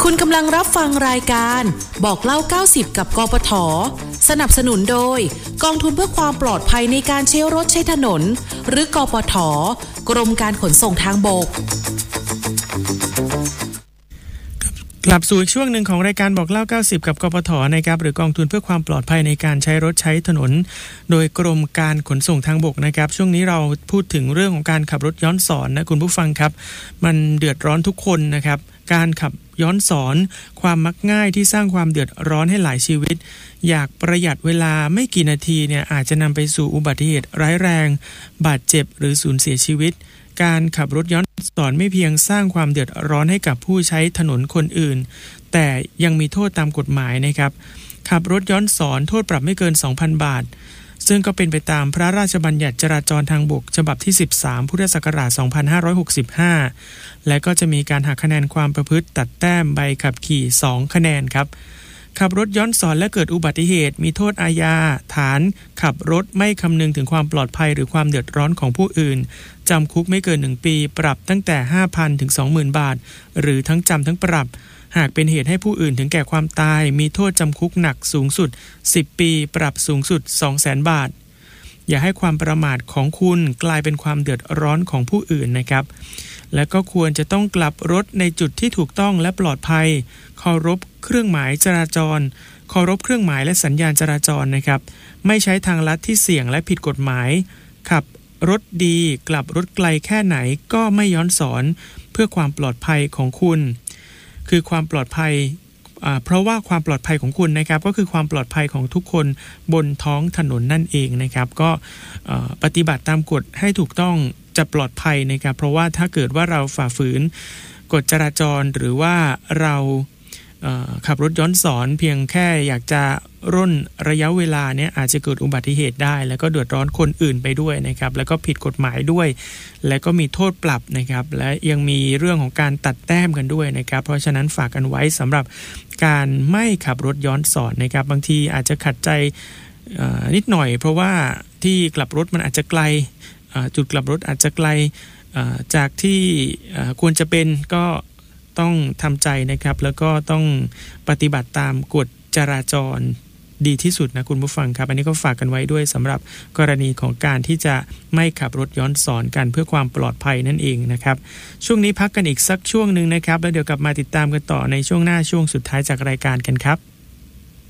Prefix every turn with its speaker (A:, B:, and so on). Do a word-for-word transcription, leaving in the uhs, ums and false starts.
A: คุณกำลังรับฟังรายการบอกเล่าเก้าสิบกับกปท.สนับสนุนโดยกองทุนเพื่อความปลอดภัยในการใช้รถใช้ถนนหรือกปท.กรมการขนส่งทางบก
B: กลับสู่อีกช่วงหนึ่งของรายการบอกเล่าเก้าสิบกับกปท.นะครับหรือกองทุนเพื่อความปลอดภัยในการใช้รถใช้ถนนโดยกรมการขนส่งทางบกนะครับช่วงนี้เราพูดถึงเรื่องของการขับรถย้อนสอนนะคุณผู้ฟังครับมันเดือดร้อนทุกคนนะครับการขับย้อนสอนความมักง่ายที่สร้างความเดือดร้อนให้หลายชีวิตอยากประหยัดเวลาไม่กี่นาทีเนี่ยอาจจะนำไปสู่อุบัติเหตุร้ายแรงบาดเจ็บหรือสูญเสียชีวิตการขับรถย้อนสอนไม่เพียงสร้างความเดือดร้อนให้กับผู้ใช้ถนนคนอื่นแต่ยังมีโทษตามกฎหมายนะครับขับรถย้อนสอนโทษปรับไม่เกิน สองพัน บาทซึ่งก็เป็นไปตามพระราชบัญญัติจราจรทางบกฉบับที่สิบสามพุทธศักราชสองพันห้าร้อยหกสิบห้าและก็จะมีการหักคะแนนความประพฤติตัดแต้มใบขับขี่สองคะแนนครับขับรถย้อนสอนและเกิดอุบัติเหตุมีโทษอาญาฐานขับรถไม่คำนึงถึงความปลอดภัยหรือความเดือดร้อนของผู้อื่นจำคุกไม่เกินหนึ่งปีปรับตั้งแต่ ห้าพัน ถึง สองหมื่น บาทหรือทั้งจำทั้งปรับหากเป็นเหตุให้ผู้อื่นถึงแก่ความตายมีโทษจำคุกหนักสูงสุดสิบปีปรับสูงสุด สองแสน บาทอย่าให้ความประมาทของคุณกลายเป็นความเดือดร้อนของผู้อื่นนะครับและก็ควรจะต้องกลับรถในจุดที่ถูกต้องและปลอดภัยเคารพเครื่องหมายจราจรเคารพเครื่องหมายและสัญญาณจราจรนะครับไม่ใช้ทางลัดที่เสี่ยงและผิดกฎหมายขับรถดีกลับรถไกลแค่ไหนก็ไม่ย้อนสอนเพื่อความปลอดภัยของคุณคือความปลอดภัยเพราะว่าความปลอดภัยของคุณนะครับก็คือความปลอดภัยของทุกคนบนท้องถนนนั่นเองนะครับก็ปฏิบัติตามกฎให้ถูกต้องจะปลอดภัยนะครับเพราะว่าถ้าเกิดว่าเราฝ่าฝืนกฎจราจรหรือว่าเราขับรถย้อนสอนเพียงแค่อยากจะร่นระยะเวลาเนี่ยอาจจะเกิดอุบัติเหตุได้แล้วก็เดือดร้อนคนอื่นไปด้วยนะครับแล้วก็ผิดกฎหมายด้วยและก็มีโทษปรับนะครับและยังมีเรื่องของการตัดแต้มกันด้วยนะครับเพราะฉะนั้นฝากกันไว้สำหรับการไม่ขับรถย้อนสอนนะครับบางทีอาจจะขัดใจนิดหน่อยเพราะว่าที่กลับรถมันอาจจะไกลจุดกลับรถอาจจะไกลจากที่ควรจะเป็นก็ต้องทำใจนะครับแล้วก็ต้องปฏิบัติตามกฎจราจรดีที่สุดนะคุณผู้ฟังครับอันนี้ก็ฝากกันไว้ด้วยสำหรับกรณีของการที่จะไม่ขับรถย้อนสอนกันเพื่อความปลอดภัยนั่นเองนะครับช่วงนี้พักกันอีกสักช่วงนึงนะครับแล้วเดี๋ยวกลับมาติดตามกันต่อในช่วงหน้าช่วงสุดท้ายจากรายการกันครับ